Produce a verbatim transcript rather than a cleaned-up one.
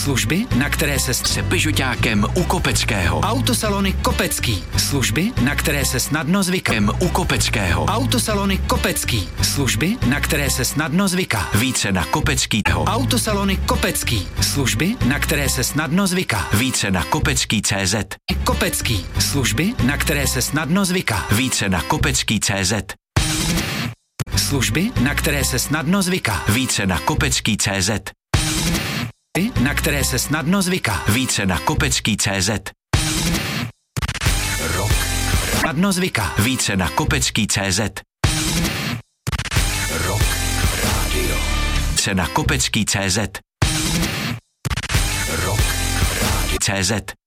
Služby, na které se s Peugeotákem u Kopeckého. Autosalony Kopecký. Služby, na které se snadno zvyká. U Kopeckého. Autosalony Kopecký. Služby, na které se snadno zvyká. Více na Kopeckýho. Autosalony Kopecký. Služby, na které se snadno zvyká. Více na kopecký tečka cé zet. Kopecký. Služby, na které se snadno zvyká. Více na kopecký tečka cé zet. Služby, na které se snadno zvyká. Více na kopecký tečka cé zet. Na které se snadno zvyká. Více na kopecký tečka cé zet. Rock. Snadno zvyká. Více na kopecký tečka cé zet. Rock Radio. Více na kopecký tečka cé zet. Rock Radio. cé zet.